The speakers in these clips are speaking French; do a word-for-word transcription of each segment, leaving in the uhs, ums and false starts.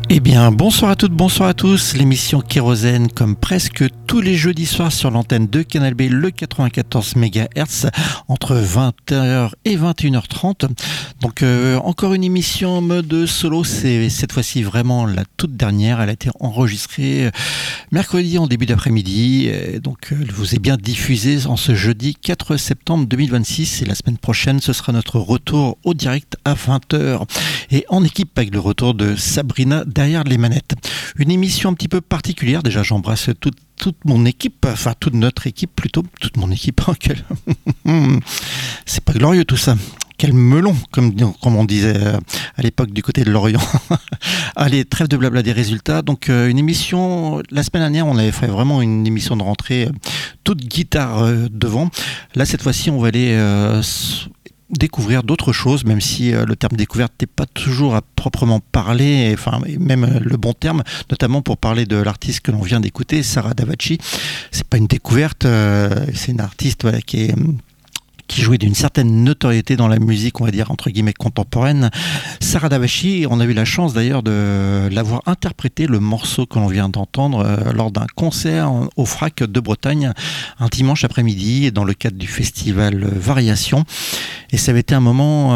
Eh bien, bonsoir à toutes, bonsoir à tous. L'émission Kérosène, comme presque tous les jeudis soirs sur l'antenne de Canal B, le quatre-vingt-quatorze mégahertz, entre vingt heures et vingt et une heures trente. Donc, euh, encore une émission en mode solo. C'est cette fois-ci vraiment la toute dernière. Elle a été enregistrée mercredi en début d'après-midi. Donc, elle vous est bien diffusée en ce jeudi quatre septembre deux mille vingt-six. Et la semaine prochaine, ce sera notre retour au direct à vingt heures. Et en équipe avec le retour de Sabrina derrière les manettes. Une émission un petit peu particulière. Déjà, j'embrasse toute, toute mon équipe, enfin toute notre équipe plutôt, toute mon équipe. C'est pas glorieux tout ça. Quel melon, comme, comme on disait à l'époque du côté de Lorient. Allez, trêve de blabla des résultats. Donc, euh, une émission, la semaine dernière, on avait fait vraiment une émission de rentrée, euh, toute guitare euh, devant. Là, cette fois-ci, on va aller euh, découvrir d'autres choses, même si euh, le terme découverte n'est pas toujours à proprement parler, et, enfin, et même euh, le bon terme, notamment pour parler de l'artiste que l'on vient d'écouter, Sarah Davachi. C'est pas une découverte, euh, c'est une artiste voilà, qui est... qui jouait d'une certaine notoriété dans la musique, on va dire, entre guillemets, contemporaine. Sarah Davachi, on a eu la chance d'ailleurs de l'avoir interprété, le morceau que l'on vient d'entendre, euh, lors d'un concert au Frac de Bretagne, un dimanche après-midi, dans le cadre du festival Variation. Et ça avait été un moment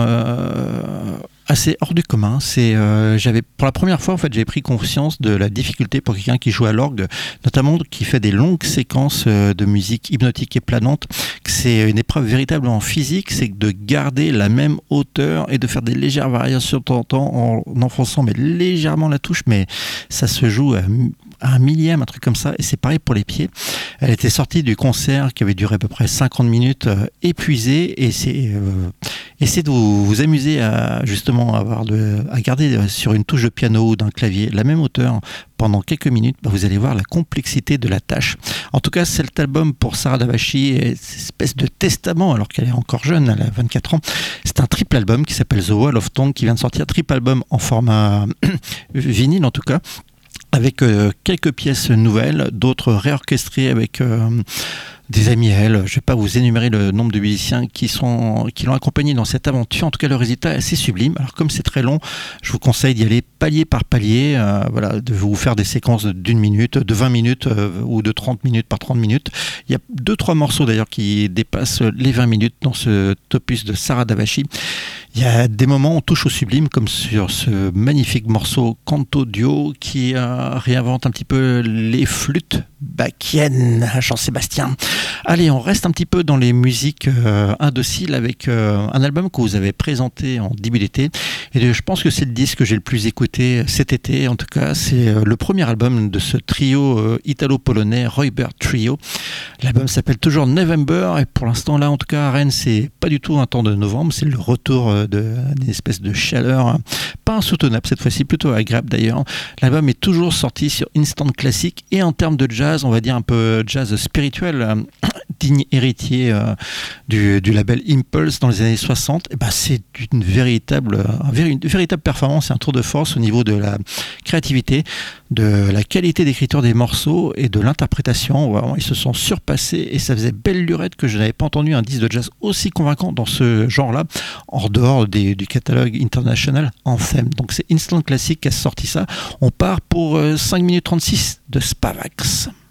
euh, assez hors du commun. C'est, euh, j'avais, pour la première fois, en fait, j'ai pris conscience de la difficulté pour quelqu'un qui joue à l'orgue, notamment qui fait des longues séquences de musique hypnotique et planante. C'est une épreuve véritablement physique, c'est de garder la même hauteur et de faire des légères variations de temps en temps en enfonçant mais légèrement la touche, mais ça se joue à un millième, un truc comme ça, et c'est pareil pour les pieds. Elle était sortie du concert qui avait duré à peu près cinquante minutes, euh, épuisée, et c'est euh, essayez de vous, vous amuser à justement avoir de, à garder sur une touche de piano ou d'un clavier la même hauteur pendant quelques minutes. Bah, vous allez voir la complexité de la tâche. En tout cas, cet album pour Sarah Davachi est une espèce de testament, alors qu'elle est encore jeune, elle a vingt-quatre ans. C'est un triple album qui s'appelle The Wall of Tongue, qui vient de sortir, triple album en format vinyle en tout cas, avec euh, quelques pièces nouvelles, d'autres réorchestrées avec euh, des amis à elle. Je ne vais pas vous énumérer le nombre de musiciens qui, sont, qui l'ont accompagné dans cette aventure. En tout cas, le résultat est assez sublime. Alors, comme c'est très long, je vous conseille d'y aller palier par palier, euh, voilà, de vous faire des séquences d'une minute, de vingt minutes euh, ou de trente minutes par trente minutes. Il y a deux, trois morceaux d'ailleurs qui dépassent les vingt minutes dans ce opus de Sarah Davachi. Il y a des moments où on touche au sublime, comme sur ce magnifique morceau Canto Duo qui euh, réinvente un petit peu les flûtes bachiennes, Jean-Sébastien. Allez, on reste un petit peu dans les musiques euh, indociles avec euh, un album que vous avez présenté en début d'été. Et je pense que c'est le disque que j'ai le plus écouté cet été. En tout cas, c'est euh, le premier album de ce trio euh, italo-polonais, Räuber Trio. L'album s'appelle toujours November. Et pour l'instant, là, en tout cas, à Rennes, c'est pas du tout un temps de novembre. C'est le retour euh, de, d'une espèce de chaleur, hein, pas insoutenable cette fois-ci, plutôt agréable d'ailleurs. L'album est toujours sorti sur Instant Classic. Et en termes de jazz, on va dire un peu jazz spirituel, euh, digne héritier euh, du, du label Impulse dans les années soixante, et ben c'est une véritable, une véritable performance et un tour de force au niveau de la créativité, de la qualité d'écriture des morceaux et de l'interprétation. Vraiment, ils se sont surpassés et ça faisait belle lurette que je n'avais pas entendu un disque de jazz aussi convaincant dans ce genre-là, en dehors des, du catalogue International Anthem. Donc c'est Instant Classic qui a sorti ça. On part pour euh, cinq minutes trente-six de Spavax.